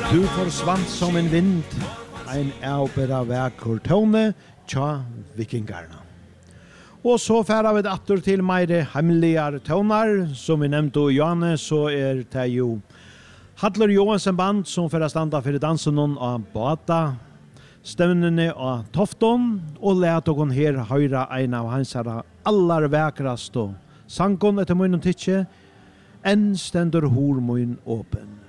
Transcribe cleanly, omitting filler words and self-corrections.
Du forsvant som en vind, ein avbera vakker tone, tja vikingarna. Og så færa vi atter til meire hemmeligare tonar, som vi nevnte i Johanne, så det jo Hadler Johansen band som får standa for dansen av Bata, stevnene av Tofton, og let ogon her høyra ein av hans allar vekrast og sankon etter munnen tidsje, enn stendur hor mun åpen.